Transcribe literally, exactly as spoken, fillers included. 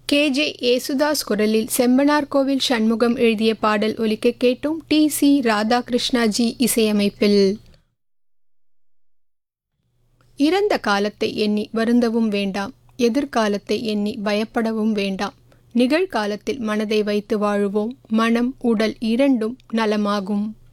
K J Yesudas குரலில் செம்பனார்கோவில் சண்முகம் எழுதிய பாடல் ஒலிக்க கேட்டோம். டி சி ராதாகிருஷ்ணாஜி இசையமைப்பில். இறந்த காலத்தை எண்ணி வருந்தவும் வேண்டாம், எதிர்காலத்தை எண்ணி பயப்படவும் வேண்டாம். நிகழ்காலத்தில் மனதை வைத்து வாழுவோம், மனம் உடல் இரண்டும் நலமாகும்.